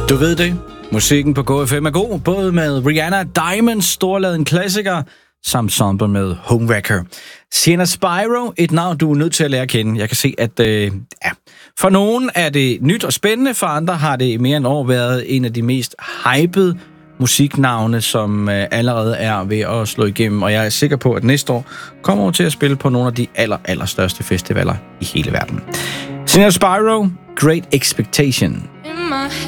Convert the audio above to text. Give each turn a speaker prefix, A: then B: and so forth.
A: Du ved det. Musikken på KFM er god, både med Rihanna Diamonds storladen klassiker, samt sample med Homewrecker. Sienna Spyro, et navn, du er nødt til at lære at kende. Jeg kan se, at for nogen er det nyt og spændende, for andre har det i mere end år været en af de mest hypede musiknavne, som allerede er ved at slå igennem. Og jeg er sikker på, at næste år kommer hun til at spille på nogle af de allerstørste festivaler i hele verden. Sienna Spyro, Great Expectation.